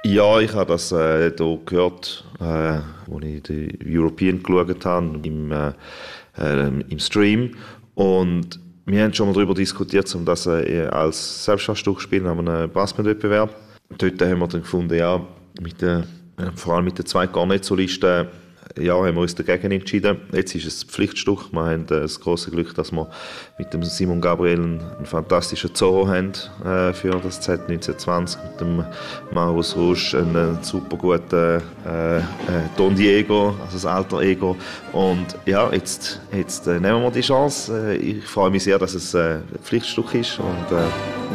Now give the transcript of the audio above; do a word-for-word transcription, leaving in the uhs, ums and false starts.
Ja, ich habe das äh, hier gehört, äh, als ich den European geschaut habe, im, äh, äh, im Stream. Und wir haben schon mal darüber diskutiert, um das äh, als Selbstverstück spielen an einem Bassbandwettbewerb. Dort haben wir dann gefunden, ja, mit der, äh, vor allem mit den zwei Cornetto-Listen, ja, haben wir uns dagegen entschieden. Jetzt ist es ein Pflichtstück. Wir haben äh, das große Glück, dass wir mit dem Simon Gabriel einen, einen fantastischen Zorro haben äh, für das Z neunzehnhundertzwanzig. Mit dem Marus Rusch einen super guten äh, äh, Don Diego, also das alter Ego. Und ja, jetzt, jetzt äh, nehmen wir die Chance. Äh, ich freue mich sehr, dass es äh, ein Pflichtstück ist. Und, äh,